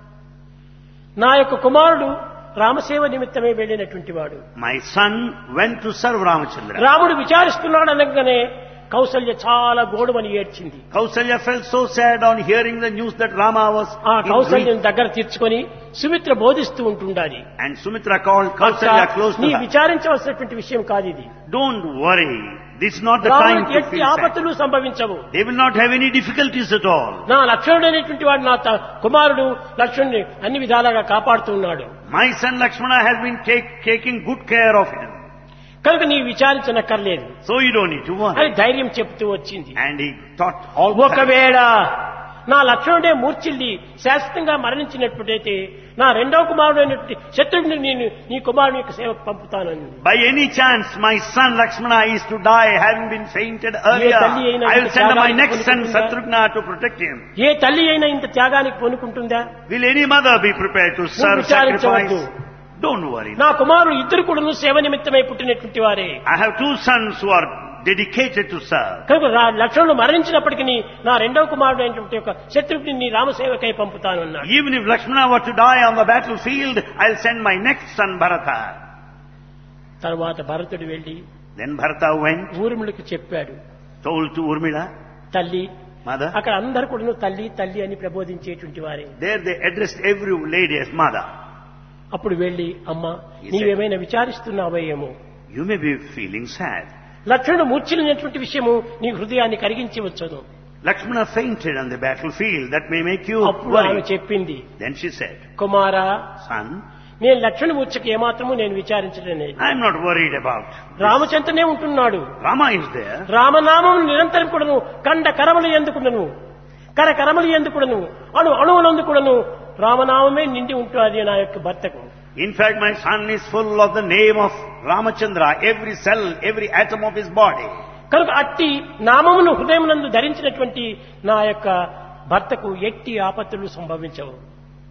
నా యొక్క కుమారుడు రామసేవ నిమిత్తమే వెళ్ళినటువంటి వాడు. my son went to serve Ramachandra. రాముడు విచారిస్తున్నాడు అనగానే కౌసల్య చాలా గోడుమని ఏడ్చింది. Kausalya felt so sad on hearing the news that Rama was ఆ in కౌసల్యం grief. దగ్గర తీర్చుకొని సుమిత్ర బోధిస్తూ ఉంటుండాలి. And Sumitra called Kausalya close నీ to her. విచారించవలసినటువంటి విషయం కాదు ఇది. Don't worry. This is not the time రాముడికి to ఎట్టి feel sad. ఆపత్తులు సంభవించవు. They will not have any difficulties at all. నా లక్ష్మణుడు అనేటువంటి వాడు నా కుమారుడు లక్ష్మణుని అన్ని విధాలుగా కాపాడుతున్నాడు. My son Lakshmana has been taking good care of him. కనుక నీ విచారించనక్కర్లేదు So you don't need to అని worry. ధైర్యం చెప్తూ వచ్చింది. And he taught all the time. ఒకవేళ నా లక్ష్మణుడే మూర్ఛిల్లి శాశ్వతంగా మరణించినప్పుడైతే నా రెండవ కుమారుడు అయినటువంటి శత్రుఘ్నుని నేను నీ కుమారుని యొక్క సేవకు పంపుతానని. By any chance my son Lakshmana is to die having been fainted earlier, తల్లి అయినా I will send my త్యాగానికి next son పూనుకుంటుందా? Shatrugna to protect him. ఏ తల్లి అయినా ఇంత త్యాగానికి పూనుకుంటుందా? Will any mother be prepared to serve, విచారించవద్దు. sacrifice? Don't worry. నా కుమారుడు ఇద్దరు కూడా సేవ నిమిత్తమై పుట్టినటువంటి వారే. I have two sons who are dedicated to serve. కనుక లక్ష్మణుడు మరణించినప్పటికీ నా రెండవ కుమారుడు అయినటువంటి యొక్క శత్రుఘ్ని నీ రామసేవకై పంపుతాను అన్నాడు. Even if Lakshmana were to die on the battlefield, I'll send my next son Bharata. తర్వాత భరతుడు వెళ్లి Then Bharata went, ఊర్మిళకు చెప్పాడు, told to Urmila, తల్లి mother. అక్కడ అందరు కూడా తల్లి తల్లి అని ప్రబోధించేటువంటి వారే. There they addressed every lady as mother. అప్పుడు వెళ్లి అమ్మా నీవేమైనా విచారిస్తున్నావేమో, You may be feeling sad. లక్ష్మణుడు మూర్ఛిల్లినటువంటి విషయము నీ హృదయాన్ని కరిగించవచ్చును. Lakshmana fainted on the battlefield. That may make you అప్పుడు ఆమె worry. చెప్పింది, Then she said, కుమారా son, నేను లక్ష్మణుడి మూర్ఛకి ఏమాత్రము నేను విచారించడం లేదు. I'm not worried about. రామచంద్రనే ఉంటున్నాడు. Rama is there. రామనామం నిరంతరం కూడాను కండ కరములు ఎందుకును కరకరములు ఎందుకును అణు అణువులందు కూడాను రామనామమే నిండి ఉంటుంది నా యొక్క భర్తకు. In fact, my son is full of the name of Ramachandra, every cell, every atom of his body. కనుక అట్టి నామమును హృదయమునందు ధరించినటువంటి నా యొక్క భర్తకు ఎట్టి ఆపత్తులు సంభవించవు.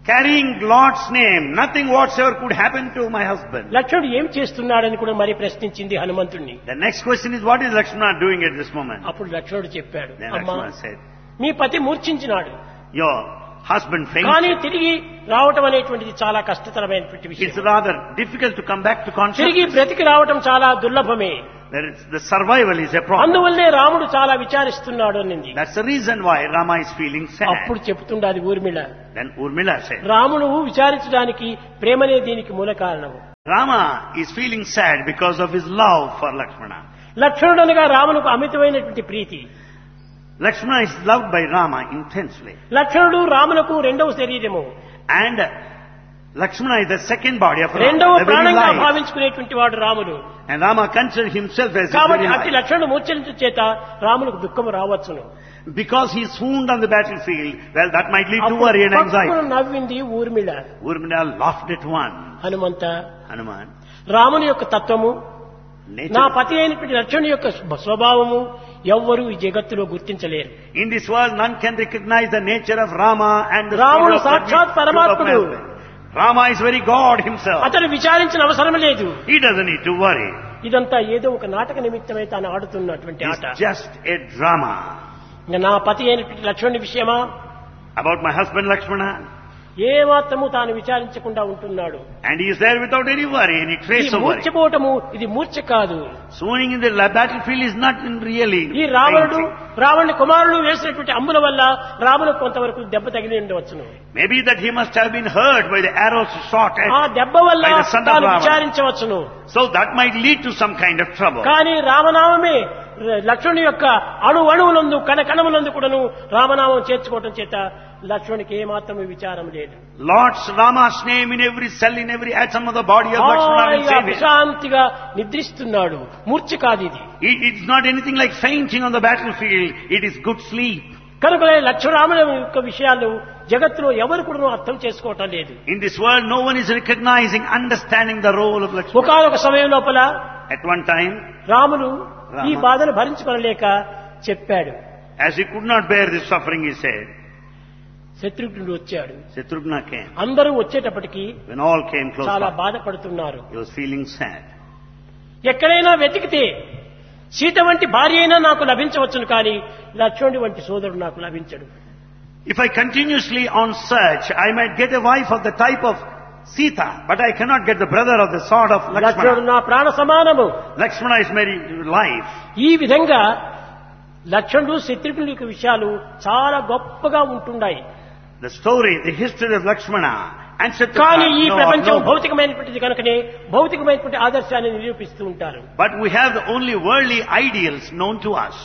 carrying Lord's name, nothing whatsoever could happen to my husband. లక్ష్మణుడు ఏం చేస్తున్నాడని కూడా మరి ప్రశ్నించింది హనుమంతుణ్ణి. The next question is, what is Lakshmana doing at this moment? అప్పుడు లక్ష్మణుడు చెప్పాడు, Then అమ్మా Lakshmana said, మీ పతి మూర్ఛించినాడు, your husband కానీ fainted. తిరిగి రావటం అనేటువంటిది చాలా కష్టతరమైనటువంటి It's విషయం. rather difficult to come back to తిరిగి consciousness. బ్రతికి రావటం చాలా దుర్లభమే. The survival is a problem. అందువల్లే రాముడు చాలా విచారిస్తున్నాడు అనింది. That's the reason why Rama is feeling sad. అప్పుడు చెప్తుండాది ఊర్మిళ, Then Urmila said, రాముడు విచారించడానికి ప్రేమనే దీనికి మూల కారణము. Rama is feeling sad because of his love for Lakshmana. లక్ష్మణుడనగా రామునకు అమితమైనటువంటి Preethi. Lakshmana is loved by Rama intensely. లక్ష్మణుడు రామునకు రెండవ శరీరము, And Lakshmana is the second body of Rama, రెండవ the very ప్రాణంగా life. భావించుకునేటువంటి వాడు రాముడు. And Rama considered himself as his కాబట్టి very అట్టి life. లక్ష్మణుడు మూర్ఛించు చేత రామునకు దుఃఖము రావచ్చును. Because he swooned on the battlefield, well, that might lead to అప్పుడు worry and పక్కున anxiety. నవ్వింది Urmila. Urmila laughed at one. Hanumantha, Hanuman, రాముని యొక్క తత్వము, నా nature. పతి అయినటువంటి లక్ష్మణుని యొక్క స్వభావము ఎవ్వరూ ఈ జగత్తులో గుర్తించలేరు. In this world, none can recognize the nature of Rama and the రాముడు spirit of సాక్షాత్ the పరమాత్ముడు. Rama is very God himself. అతను విచారించిన అవసరం లేదు. He doesn't need to worry. ఇదంతా ఏదో ఒక నాటక నిమిత్తమై తాను ఆడుతున్నటువంటి ఆట. It's just a drama. ఇంకా నా పతి అయినటువంటి లక్ష్మణుని విషయమా About my husband Lakshmana. ఏ మాత్రము తాను విచారించకుండా ఉంటున్నాడు. And he is there without any worry, any ఈ trace of worry. మూర్ఛపోవటము ఇది మూర్ఛ కాదు. Swooning in the battlefield is not really ఈ రావణుడు fainting. రావణుని కుమారుడు వేసినటువంటి అంబుల వల్ల రామునకు కొంతవరకు దెబ్బ తగిలి ఉండవచ్చును. Maybe that he must have been hurt by the arrows shot ఆ at. దెబ్బ వల్ల by the son of తాను Ravana. విచారించవచ్చును. So that might lead to some kind of trouble. కానీ రామనామమే లక్ష్మణుని యొక్క అణువులందు కణకణములందు కూడాను రామనామం చేర్చుకోవటం చేత లక్ష్మణునికి ఏమాత్రము విచారం లేదు. Lord's Rama's name in every cell, in every atom of the body of Lakshmana will హాయిగా save him. విశ్రాంతిగా నిద్రిస్తున్నాడు. మూర్ఛ కాదు ఇది. It's not anything like fainting on the battlefield. It is good sleep. కనుక లక్ష్మణరాముల యొక్క విషయాలు జగత్తులో ఎవరు కూడా అర్థం చేసుకోవటం లేదు. In this world, no one is recognizing, understanding the role of Lakshmana. ఒకనొక సమయం లోపల At one time, రాముడు ఈ రామ. బాధను భరించుకోలేక చెప్పాడు. as he could not bear this suffering, he said, శత్రుఘ్నుడు వచ్చాడు. Shatrughna came. అందరూ వచ్చేటప్పటికి When all came close చాలా by, బాధపడుతున్నారు. he was feeling sad. ఎక్కడైనా వెతికితే సీత వంటి భార్య అయినా నాకు లభించవచ్చును, కానీ లక్ష్మణుడి వంటి సోదరుడు నాకు లభించడు. If I continuously on search, I might get a wife of the type of Sita, but I cannot get the brother of the sort of లక్ష్మణుడు Lakshmana. నా ప్రాణ సమానము. Lakshmana is my life. ఈ విధంగా లక్ష్మణుడు శత్రుఘ్నుడి యొక్క విషయాలు చాలా గొప్పగా ఉంటున్నాయి. The story, the history of Lakshmana and కానీ ఈ Shatrughna. ప్రపంచం No. భౌతికమైనటువంటిది కనుకనే భౌతికమైనటువంటి ఆదర్శాన్ని నిరూపిస్తూ ఉంటారు. But we have the only worldly ideals known to us.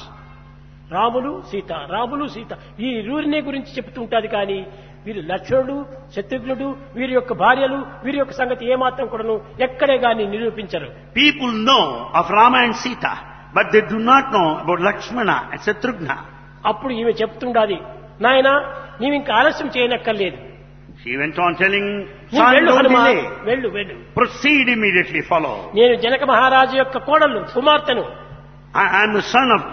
Ramulu Sita, Ramulu Sita ఈ ఇరువురినే గురించి చెప్తూ ఉంటాది. కానీ వీరు లక్ష్మణుడు శత్రుఘ్నుడు వీరి యొక్క భార్యలు వీరి యొక్క సంగతి ఏమాత్రం కూడాను ఎక్కడే గాని నిరూపించరు. People know of Rama and Sita, but they do not know about Lakshmana and Shatrughna. అప్పుడు ఈమె చెప్తుండాది, నాయనా నీవు ఇంకా ఆలస్యం చేయనక్కర్లేదు, She went on telling, నీవు son, వెళ్ళు don't హనుమా, delay. వెళ్ళు వెళ్ళు. Proceed immediately, follow. నేను జనక మహారాజు యొక్క కోడలు కుమార్తెను, I am the son of,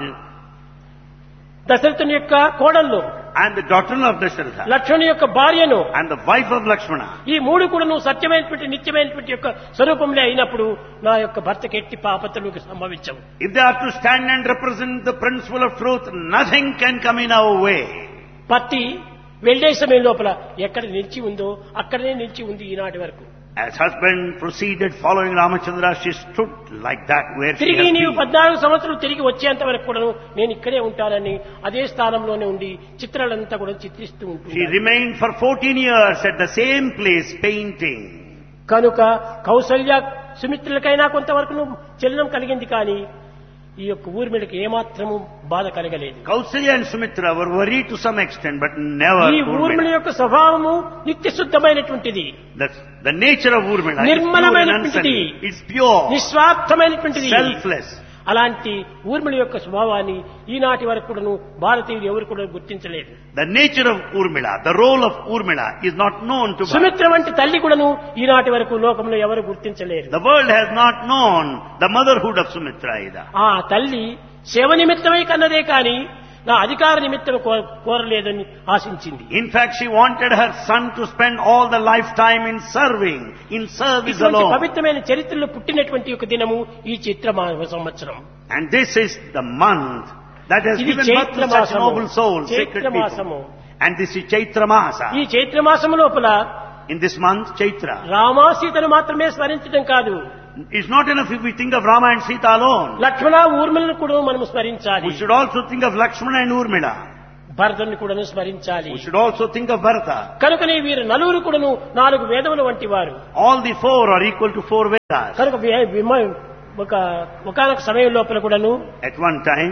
దశరథుని యొక్క కోడళ్ళు, I am the daughter of Dasharatha. లక్ష్మణుని యొక్క భార్యను. I am the wife of Lakshmana. ఈ మూడు కూడా నువ్వు సత్యమైనటువంటి నిత్యమైనటువంటి యొక్క స్వరూపంలో అయినప్పుడు నా యొక్క భర్తకి ఎట్టి పాపతులకు సంభవించవు. If they are to stand and represent the principle of truth, nothing can come in our way. పత్తి వెళ్లే సమయం లోపల ఎక్కడ నిలిచి ఉందో అక్కడనే నిలిచి ఉంది ఈనాటి వరకు. As husband proceeded following Ramachandra, she stood like that where she తిరిగి has నీవు been. 14 సంవత్సరాలు తిరిగి వచ్చేంత వరకు కూడా నేను ఇక్కడే ఉంటానని అదే స్థానంలోనే ఉండి చిత్రాలంతా కూడా చిత్రిస్తూ She ఉంటుంది. remained for 14 years at the same place painting. కనుక కౌసల్య సుమిత్రులకైనా కొంతవరకు చలనం కలిగింది, కానీ ఈ యొక్క ఊర్మిళకి ఏమాత్రము బాధ కలగలేదు. Kausalya and Sumitra were worried to some extent, but never ఈ ఊర్మిళ Urmila. యొక్క స్వభావము నిత్య శుద్ధమైనటువంటిది, The nature of Urmila is pure and నిర్మలమైనటువంటిది, unsullied. It's pure, నిస్వార్థమైనటువంటిది. selfless. అలాంటి ఊర్మిళ యొక్క స్వభావాన్ని ఈనాటి వరకు కూడాను భారతీయులు ఎవరు కూడా గుర్తించలేదు. The nature of Urmila, the role of Urmila is not known to Bharat. Sumitra వంటి తల్లి కూడాను ఈనాటి వరకు లోకంలో ఎవరు గుర్తించలేరు. The world has not known the motherhood of Sumitra either. ఆ తల్లి సేవ నిమిత్తమై కన్నదే కాని నా అధికార నిమిత్తం కోరలేదని ఆశించింది. In fact, she wanted her son to spend all the lifetime in serving, in service ఇటువంటి alone. పవిత్రమైన చరిత్రలో పుట్టినటువంటి ఒక దినము ఈ చైత్ర సంవత్సరం. And this is the month that has ఇది given birth to such చైత్రమాసము. noble souls, sacred చైత్రమాసము. people. And this is Chaitra Masa. ఈ చైత్రమాసము లోపల In this month, Chaitra. Rama సీతను మాత్రమే స్మరించడం కాదు, It's not enough if we think of Rama and Sita alone. లక్ష్మణ ఊర్మిళను కూడా మనం స్మరించాలి, We should also think of Lakshmana and Urmila. భరతుని కూడా స్మరించాలి. We should also think of Bharata. కనుకనే వీరు నలుగురు కూడాను 4 వేదముల వంటి వారు. All the 4 are equal to 4 Vedas. కనుక ఒకనొక సమయం లోపల కూడాను At one time,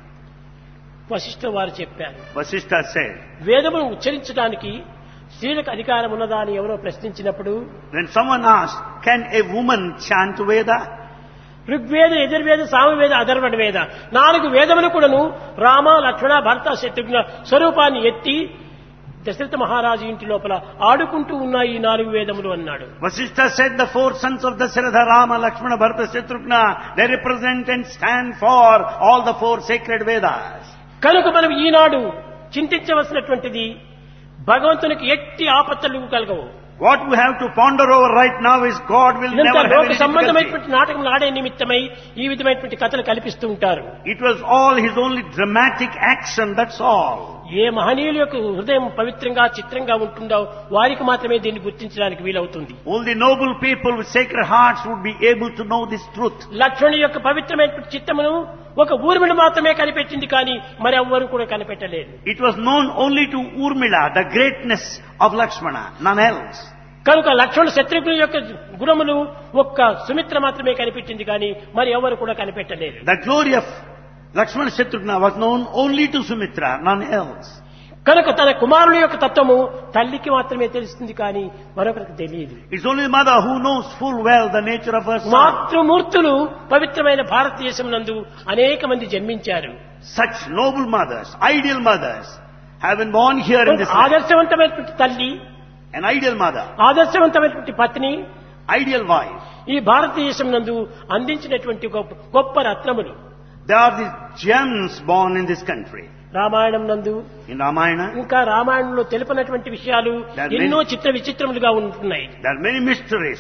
వశిష్ఠ వారు చెప్పారు, Vasishtha said, వేదమును ఉచ్చరించడానికి స్త్రీలకు అధికారం ఉన్నదా అని ఎవరో ప్రశ్నించినప్పుడు, when someone asked, can a woman chant Veda? Rigveda, Yajurveda, Samaveda, Atharvana వేద 4 వేదములు కూడాను రామ, లక్ష్మణ, భరత, శత్రుఘ్న స్వరూపాన్ని ఎత్తి దశరథ మహారాజు ఇంటి లోపల ఆడుకుంటూ ఉన్నాయి ఈ 4 వేదములు అన్నాడు. Vasishtha said the 4 sons of Dasharatha, Rama, Lakshmana, Bharata, Shatrughna, they represent and stand for all the 4 sacred Vedas. కనుక మనం ఈనాడు చింతించవలసినటువంటిది, భగవంతునికి ఎట్టి ఆపత్తులు కలగవు. What we have to ponder over right now is God will ఇదంతా never have లోక any difficulty. సంబంధమైనటువంటి నాటకం ఆడే నిమిత్తమై ఈ విధమైనటువంటి కథలు కల్పిస్తూ ఉంటారు. It was all his only dramatic action, that's all. ఏ మహనీయుల యొక్క హృదయం పవిత్రంగా చిత్రంగా ఉంటుందో వారికి మాత్రమే దీన్ని గుర్తించడానికి వీలవుతుంది. Only noble people with sacred hearts would be able to know this truth. లక్ష్మణుని యొక్క పవిత్రమైనటువంటి చిత్తమును ఒక ఊర్మిళ మాత్రమే కనిపెట్టింది, కానీ మరి ఎవ్వరూ కూడా కనిపెట్టలేదు. It was known only to Urmila, the greatness of Lakshmana, none else. కనుక లక్ష్మణ శత్రుఘ్నుల యొక్క గుణములు ఒక్క సుమిత్ర మాత్రమే కనిపెట్టింది, కానీ మరి ఎవరు కూడా కనిపెట్టలేదు. The glory of Lakshmana Shatrughna was known only to Sumitra, none else. కనుక తన కుమారుల యొక్క తత్వము తల్లికి మాత్రమే తెలుస్తుంది, కానీ మరొకరికి తెలియదు. It's only the mother who knows full well the nature of her son. మాతృమూర్తులు పవిత్రమైన భారతదేశం నందు అనేక మంది జన్మించారు. Such noble mothers, ideal mothers, have been born here in this land. ఆదర్శవంతమైనటువంటి తల్లి, An ideal mother, ఆదర్శవంతమైనటువంటి Patni ideal wife. ఈ భారతదేశం నందు అందించినటువంటి గొప్ప రత్నములు. They are the gems born in this country. Ramayanam నందు In Ramayana, ఇంకా రామాయణంలో తెలిపినటువంటి విషయాలు ఎన్నో చిత్ర విచిత్రములుగా ఉంటున్నాయి. there are many mysteries.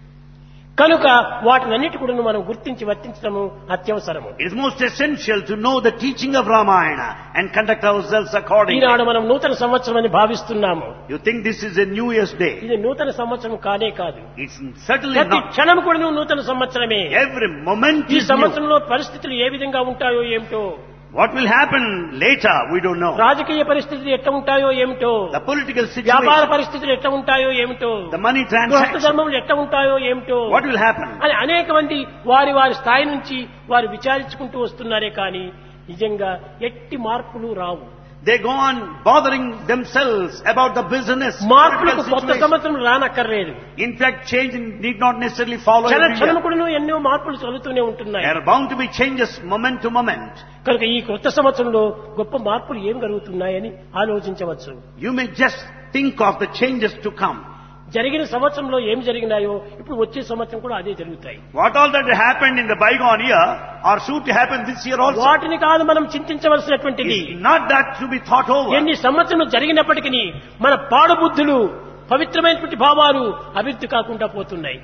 కనుక వాటినన్నిటి కూడా మనం గుర్తించి వర్తించడము అత్యవసరము. It is most essential to know the teaching of Ramayana and conduct ourselves accordingly. ఈనాడు మనం నూతన సంవత్సరం అని భావిస్తున్నాము. You think this is a New Year's Day? ఇది నూతన సంవత్సరం కానే కాదు. It's certainly ప్రతి not. క్షణం కూడా నూతన సంవత్సరమే. Every moment ఈ is new. సంవత్సరంలో పరిస్థితులు ఏ విధంగా ఉంటాయో ఏమిటో, What will happen later, we don't know. రాజకీయ పరిస్థితులు ఎట్లా ఉంటాయో ఏమిటో, The political వ్యాపార situation, పరిస్థితులు ఎట్లా ఉంటాయో ఏమిటో, the money గృహస్థ transactions, ధర్మములు ఎట్లా ఉంటాయో ఏమిటో what will happen? అని అనేక మంది వారి వారి స్థాయి నుంచి వారు విచారించుకుంటూ వస్తున్నారే, కానీ నిజంగా ఎట్టి మార్పులు రావు. They go on bothering themselves about the business. మార్పులకు political కొత్త situation. సంవత్సరం రానక్కర్లేదు. In fact, change need not necessarily follow క్షణ every క్షణం year. కూడా ఎన్నో మార్పులు చదువుతూనే ఉంటున్నాయి. There are bound to be changes moment to moment. కనుక ఈ కొత్త సంవత్సరంలో గొప్ప మార్పులు ఏం జరుగుతున్నాయని ఆలోచించవచ్చు. You may just think of the changes to come. జరిగిన సంవత్సరంలో ఏం జరిగినాయో ఇప్పుడు వచ్చే సంవత్సరం కూడా అదే జరుగుతాయి. What all that happened in the bygone year are soon to happen this year also. వాటిని కాదు మనం చింతించవలసినటువంటిది. It's not that to be thought over. ఎన్ని సంవత్సరం జరిగినప్పటికీ మన పాడుబుద్ధులు, పవిత్రమైనటువంటి భావాలు అభివృద్ధి కాకుండా పోతున్నాయి.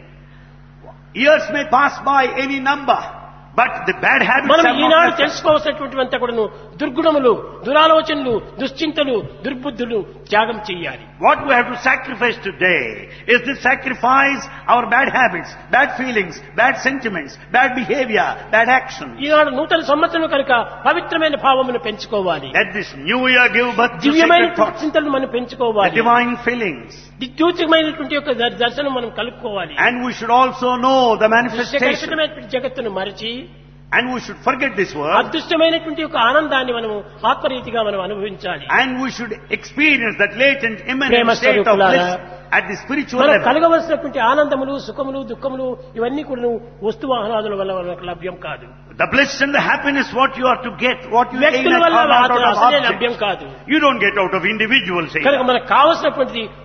Years may pass by any number, but the bad habits మనం have Eenadu not left us. తెలుసుకోవాల్సినటువంటి అంతా కూడాను దుర్గుణములు, దురాలోచనలు, దుశ్చింతలు, దుర్బుద్ధులు త్యాగం చేయాలి. What we have to sacrifice today is to sacrifice our bad habits, bad feelings, bad sentiments, bad behavior, bad actions. ఈనాడు నూతన సంవత్సరం కనుక పవిత్రమైన భావమును పెంచుకోవాలి. Let this new year give birth to దివ్యమైన sacred thoughts, చింతనలు మనం the పెంచుకోవాలి. divine feelings. దిద్యూచమైనటువంటి యొక్క దర్శనం మనం కలుపుకోవాలి. And we should also know the manifestation. దృశ్యకల్పితమైనటువంటి జగత్తును మరచి And we should forget this world. అదృష్టమైనటువంటి యొక్క ఆనందాన్ని మనము ఆత్మరీతిగా మనం అనుభవించాలి. And we should experience that latent, immanent Prema state of స్వరూపులారా, bliss at the spiritual మనకు level. కలగవలసినటువంటి ఆనందములు, సుఖములు, దుఃఖములు ఇవన్నీ కూడా వస్తు వాహనాదుల వల్ల మనకు లభ్యం కాదు. The bliss and the happiness what you are to get, what you aim వ్యక్తుల at వల్ల are not out of అసలే లభ్యం objects. కాదు. You don't get out of individuals. కనుక మనకు కావలసినటువంటిది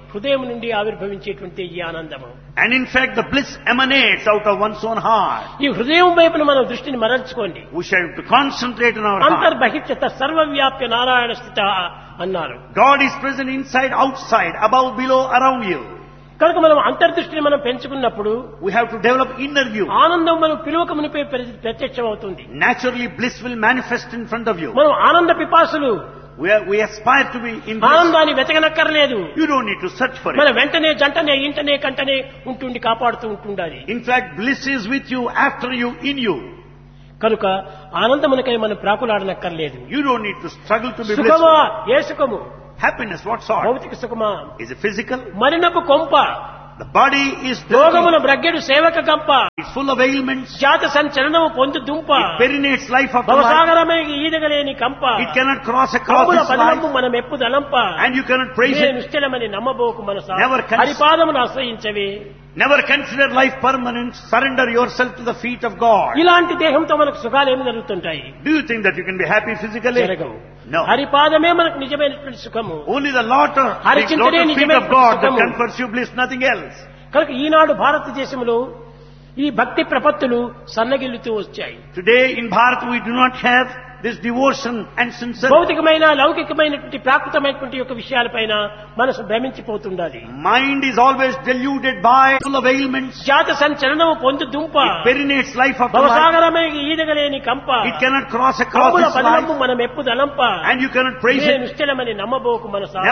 హృదయం నుండి ఆవిర్భవించేటువంటి ఈ ఆనందము. And in fact, the bliss emanates out of one's own heart. ఈ హృదయం వైపున మనం దృష్టిని మరల్చుకోండి. We shall have to concentrate on our heart. అంతర్బహిష్యత సర్వవ్యాప్య Narayana స్థిత అన్నారు. God is present inside, outside, above, below, around you. కనుక మనం అంతర్దృష్టిని మనం పెంచుకున్నప్పుడు We have to develop inner view. ఆనందం మనం పిలువకమునిపై ప్రత్యక్షం అవుతుంది. Naturally, bliss will manifest in front of you. మనం ఆనంద పిపాసులు. We aspire to be in bliss. ఆనందాన్ని వెతకనక్కర్లేదు. You don't need to search for మన it. వెంటనే జంటనే ఇంటనే కంటనే ఉంటుండి కాపాడుతూ ఉంటుండాలి. In fact, bliss is with you, after you, in you. కనుక ఆనందమునకై మనం ప్రాకులాడనక్కర్లేదు. You don't need to struggle to be సుఖమా blissful. ఏ సుఖము? Happiness, what sort? భౌతిక సుఖమా? Is it physical? మరినపు కొంప. The body is రోగముల dirty. బ్రగ్గెడు సేవక గంప. It's full of ailments. జాత సంచలనము పొందు దుంప. It perinates life after life. భవసాగరమే ఈదగలేని కంప. It cannot cross across కప్పుల this పదనము life. మనం ఎప్పుదలంప. And you cannot praise నేను it. నిశ్చలమని నమ్మబోకు Manasa. Never హరిపాదమును ఆశ్రయించవే. Never consider life permanent. Surrender yourself to the feet of God. ఇలాంటి దేహంతో మనకు సుఖాలు ఏమి జరుగుతుంటాయి? Do you think that you can be happy physically? జరగవు. No. హరిపాదమే మనకు నిజమైనటువంటి సుఖము. Only the lotus feet of God that confers you bliss, nothing else. కనుక ఈనాడు భారతదేశంలో ఈ భక్తి ప్రపత్తులు సన్నగిల్లుతూ వచ్చాయి. Today in Bharat we do not have this devotion and sincerity. భౌతికమైన లౌకికమైనటువంటి ప్రాకృతమైనటువంటి యొక్క విషయాలపైన మనసు భ్రమించిపోతుండాలి. Mind is always deluded by full of ailments. జాత సంచలనము పొందు దుంప. It perinates life after life. భవసాగరమే ఈదగలేని కంప. It cannot cross across కప్పుల this పదనము life. మనం ఎప్పుదలంప. And you cannot praise నేను it. నిశ్చలమని నమ్మబోకు మనసా.